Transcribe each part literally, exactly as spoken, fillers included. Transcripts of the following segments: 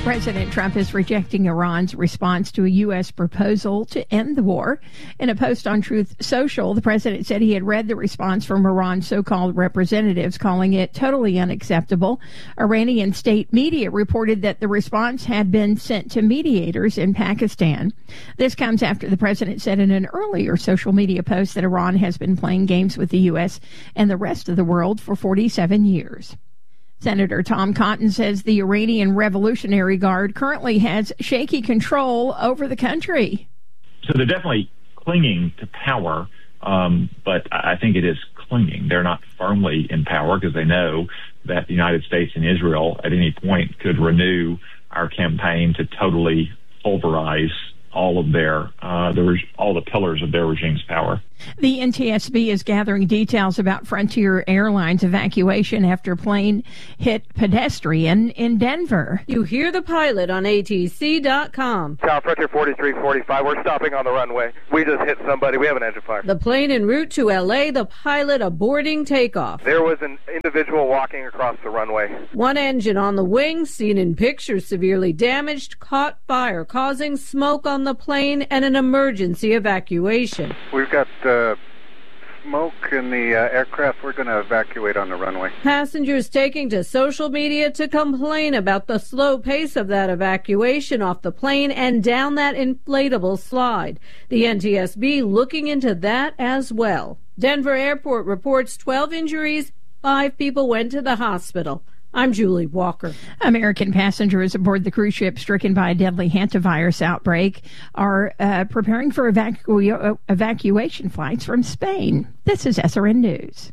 President Trump is rejecting Iran's response to a U S proposal to end the war. In a post on Truth Social, the president said he had read the response from Iran's so-called representatives, calling it totally unacceptable. Iranian state media reported that the response had been sent to mediators in Pakistan. This comes after the president said in an earlier social media post that Iran has been playing games with the U S and the rest of the world for forty-seven years. Senator Tom Cotton says the Iranian Revolutionary Guard currently has shaky control over the country. So they're definitely clinging to power, um, but I think it is clinging. They're not firmly in power because they know that the United States and Israel at any point could renew our campaign to totally pulverize all of their, uh, the, all the pillars of their regime's power. The N T S B is gathering details about Frontier Airlines evacuation after plane hit pedestrian in Denver. You hear the pilot on A T C dot com. Tower Frontier forty-three forty-five. We're stopping on the runway. We just hit somebody. We have an engine fire. The plane en route to L A, the pilot aborting takeoff. There was an individual walking across the runway. One engine on the wing, seen in pictures severely damaged, caught fire, causing smoke on the plane and an emergency evacuation. We've got uh, smoke in the uh, aircraft. We're going to evacuate on the runway. Passengers taking to social media to complain about the slow pace of that evacuation off the plane and down that inflatable slide. The N T S B looking into that as well. Denver Airport reports twelve injuries. Five people went to the hospital. I'm Julie Walker. American passengers aboard the cruise ship stricken by a deadly hantavirus outbreak are uh, preparing for evacu- evacuation flights from Spain. This is S R N News.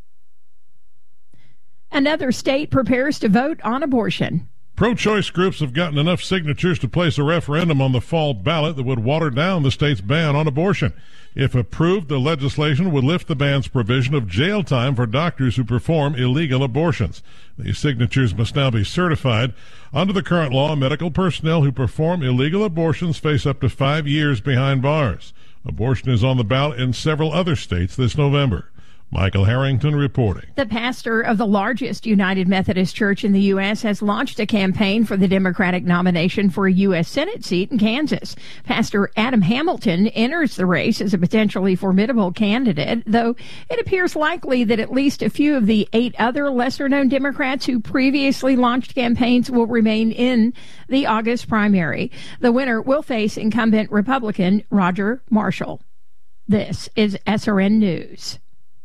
Another state prepares to vote on abortion. Pro-choice groups have gotten enough signatures to place a referendum on the fall ballot that would water down the state's ban on abortion. If approved, the legislation would lift the ban's provision of jail time for doctors who perform illegal abortions. These signatures must now be certified. Under the current law, medical personnel who perform illegal abortions face up to five years behind bars. Abortion is on the ballot in several other states this November. Michael Harrington reporting. The pastor of the largest United Methodist Church in the U S has launched a campaign for the Democratic nomination for a U S Senate seat in Kansas. Pastor Adam Hamilton enters the race as a potentially formidable candidate, though it appears likely that at least a few of the eight other lesser-known Democrats who previously launched campaigns will remain in the August primary. The winner will face incumbent Republican Roger Marshall. This is S R N News.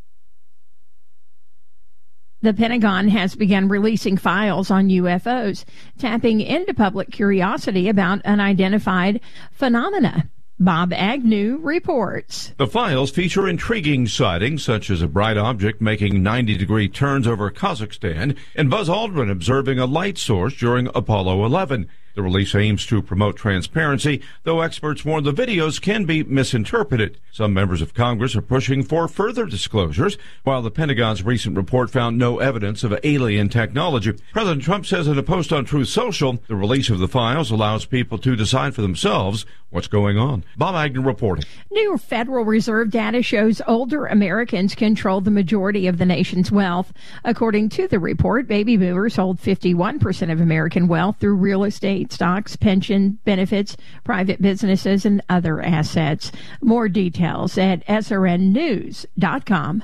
The Pentagon has begun releasing files on U F Os, tapping into public curiosity about unidentified phenomena. Bob Agnew reports. The files feature intriguing sightings, such as a bright object making ninety-degree turns over Kazakhstan and Buzz Aldrin observing a light source during Apollo eleven. The release aims to promote transparency, though experts warn the videos can be misinterpreted. Some members of Congress are pushing for further disclosures, while the Pentagon's recent report found no evidence of alien technology. President Trump says in a post on Truth Social, the release of the files allows people to decide for themselves what's going on. Bob Agnew reporting. New Federal Reserve data shows older Americans control the majority of the nation's wealth. According to the report, baby boomers hold fifty-one percent of American wealth through real estate, stocks, pension benefits, private businesses, and other assets. More details at S R N news dot com.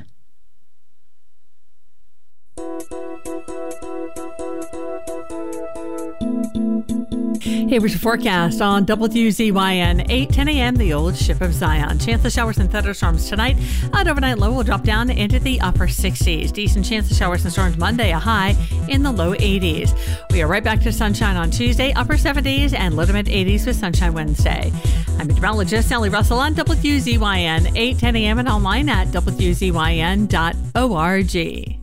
Here's your forecast on W Z Y N, eight ten a.m., the old ship of Zion. Chance of showers and thunderstorms tonight. An overnight low will drop down into the upper sixties. Decent chance of showers and storms Monday, a high in the low eighties. We are right back to sunshine on Tuesday, upper seventies, and low to mid eighties with sunshine Wednesday. I'm meteorologist Sally Russell on W Z Y N, eight ten a.m. and online at W Z Y N dot org.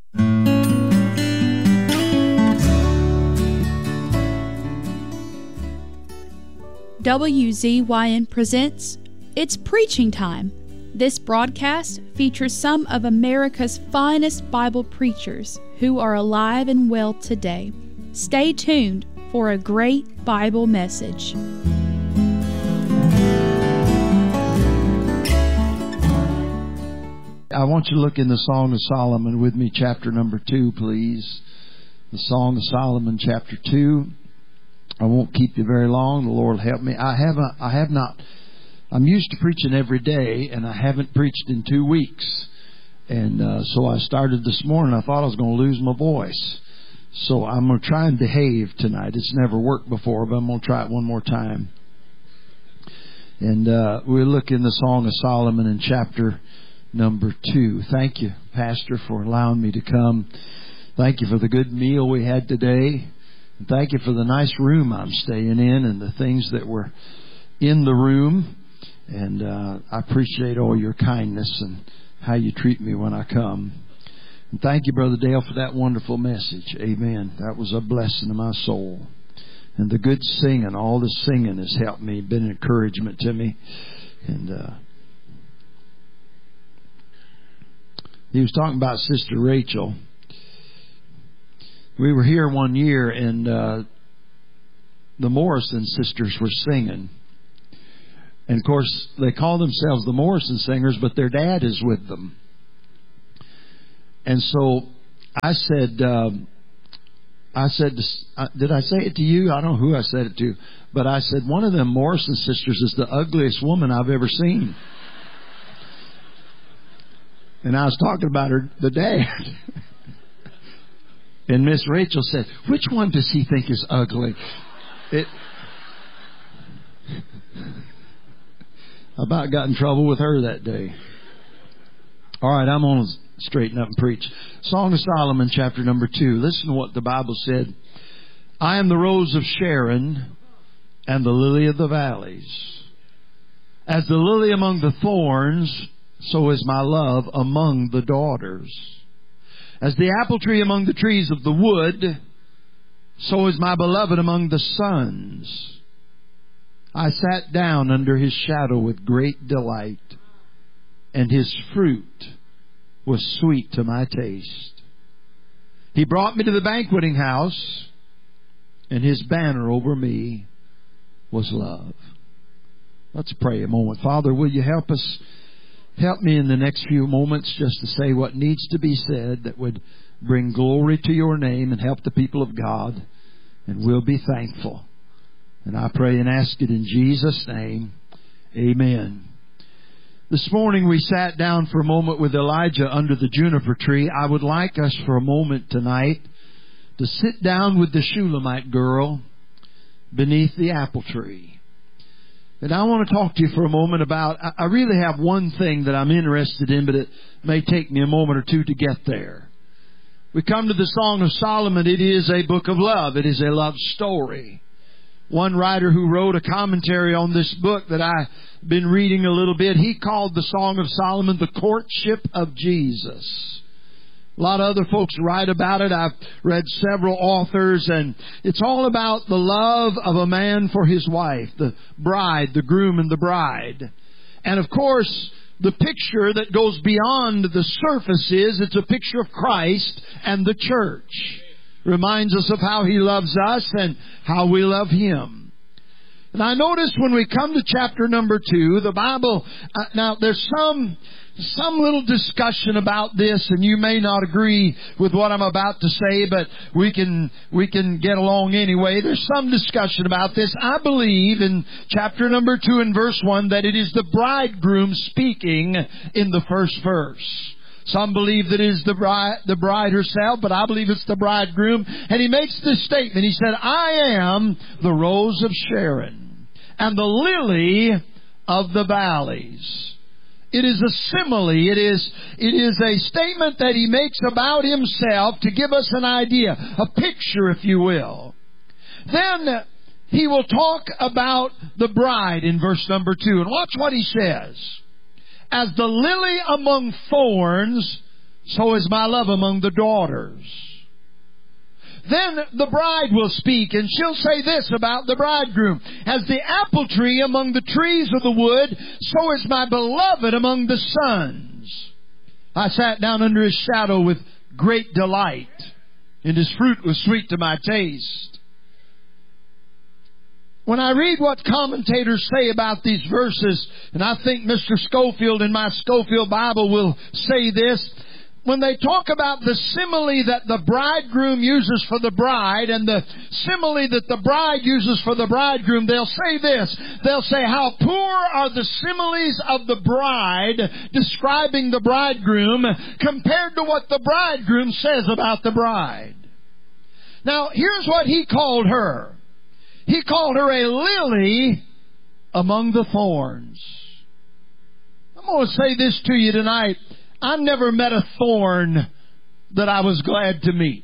W Z Y N presents It's Preaching Time. This broadcast features some of America's finest Bible preachers who are alive and well today. Stay tuned for a great Bible message. I want you to look in the Song of Solomon with me, chapter number two, please. The Song of Solomon, chapter two. I won't keep you very long. The Lord will help me. I haven't. I have not. I'm used to preaching every day, and I haven't preached in two weeks. And uh, so I started this morning. I thought I was going to lose my voice. So I'm going to try and behave tonight. It's never worked before, but I'm going to try it one more time. And uh, we'll look in the Song of Solomon in chapter number two. Thank you, Pastor, for allowing me to come. Thank you for the good meal we had today. And thank you for the nice room I'm staying in and the things that were in the room. And uh, I appreciate all your kindness and how you treat me when I come. And thank you, Brother Dale, for that wonderful message. Amen. That was a blessing to my soul. And the good singing, all the singing has helped me, been an encouragement to me. And uh, he was talking about Sister Rachel. We were here one year, and uh, the Morrison sisters were singing. And, of course, they call themselves the Morrison Singers, but their dad is with them. And so I said, uh, I said, did I say it to you? I don't know who I said it to. But I said, one of them Morrison sisters is the ugliest woman I've ever seen. And I was talking about her, the dad. And Miss Rachel said, which one does he think is ugly? It... I about got in trouble with her that day. All right, I'm going to straighten up and preach. Song of Solomon, chapter number two. Listen to what the Bible said. I am the rose of Sharon and the lily of the valleys. As the lily among the thorns, so is my love among the daughters. As the apple tree among the trees of the wood, so is my beloved among the sons. I sat down under his shadow with great delight, and his fruit was sweet to my taste. He brought me to the banqueting house, and his banner over me was love. Let's pray a moment. Father, will you help us? Help me in the next few moments just to say what needs to be said that would bring glory to your name and help the people of God, and we'll be thankful. And I pray and ask it in Jesus' name. Amen. This morning we sat down for a moment with Elijah under the juniper tree. I would like us for a moment tonight to sit down with the Shulamite girl beneath the apple tree. And I want to talk to you for a moment about, I really have one thing that I'm interested in, but it may take me a moment or two to get there. We come to the Song of Solomon. It is a book of love. It is a love story. One writer who wrote a commentary on this book that I've been reading a little bit, he called the Song of Solomon the courtship of Jesus. A lot of other folks write about it. I've read several authors, and it's all about the love of a man for his wife, the bride, the groom and the bride. And of course, the picture that goes beyond the surface is, it's a picture of Christ and the church. Reminds us of how He loves us and how we love Him. And I noticed when we come to chapter number two, the Bible, uh, now there's some some little discussion about this, and you may not agree with what I'm about to say, but we can we can get along anyway. There's some discussion about this. I believe in chapter number two and verse one that it is the bridegroom speaking in the first verse. Some believe that it is the bride, the bride herself, but I believe it's the bridegroom. And he makes this statement. He said, I am the rose of Sharon and the lily of the valleys. It is a simile. It is, it is a statement that he makes about himself to give us an idea, a picture, if you will. Then he will talk about the bride in verse number two. And watch what he says. As the lily among thorns, so is my love among the daughters. Then the bride will speak, and she'll say this about the bridegroom. As the apple tree among the trees of the wood, so is my beloved among the sons. I sat down under his shadow with great delight, and his fruit was sweet to my taste. When I read what commentators say about these verses, and I think Mister Schofield in my Schofield Bible will say this, when they talk about the simile that the bridegroom uses for the bride and the simile that the bride uses for the bridegroom, they'll say this. They'll say, how poor are the similes of the bride describing the bridegroom compared to what the bridegroom says about the bride. Now, here's what he called her. He called her a lily among the thorns. I'm going to say this to you tonight. I never met a thorn that I was glad to meet.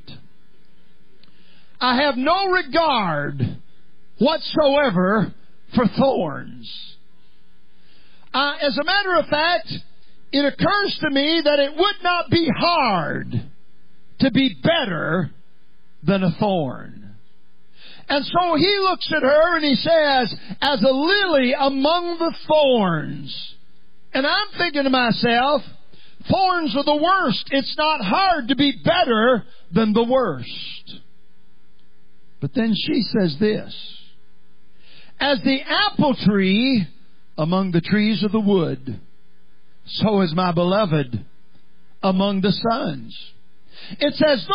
I have no regard whatsoever for thorns. Uh, as a matter of fact, it occurs to me that it would not be hard to be better than a thorn. And so he looks at her and he says, as a lily among the thorns. And I'm thinking to myself, thorns are the worst. It's not hard to be better than the worst. But then she says this, as the apple tree among the trees of the wood, so is my beloved among the sons. It's as though